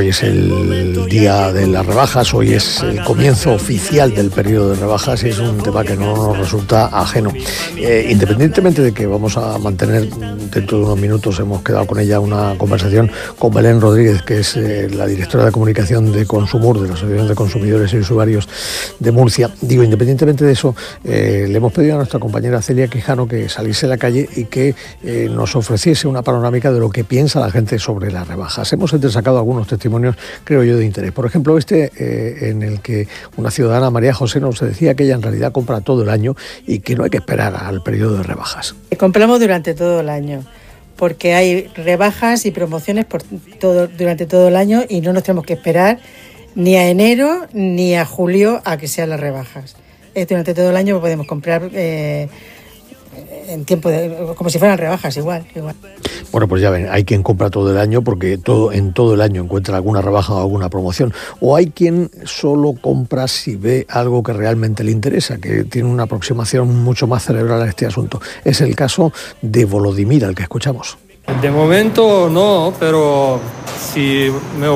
hoy es el día de las rebajas, hoy es el comienzo oficial del periodo de rebajas y es un tema que no nos resulta ajeno. Independientemente de que vamos a mantener dentro de unos minutos, hemos quedado con ella una conversación con Belén Rodríguez, que es la directora de comunicación de Consumur, de la Asociación de Consumidores y Usuarios de Murcia. Digo, independientemente de eso, le hemos pedido a nuestra compañera Celia Quijano que saliese a la calle y que nos ofreciese una panorámica de lo que piensa la gente sobre las rebajas. Hemos entresacado algunos testimonios, creo yo, de interés. Por ejemplo, en el que una ciudadana, María José, nos decía que ella en realidad compra todo el año y que no hay que esperar al periodo de rebajas. Compramos durante todo el año, porque hay rebajas y promociones durante todo el año y no nos tenemos que esperar ni a enero ni a julio a que sean las rebajas. Durante todo el año podemos comprar en tiempo como si fueran rebajas, igual. Bueno, pues ya ven, hay quien compra todo el año porque en todo el año encuentra alguna rebaja o alguna promoción. O hay quien solo compra si ve algo que realmente le interesa, que tiene una aproximación mucho más cerebral a este asunto. Es el caso de Volodymyr, al que escuchamos. De momento no, pero si me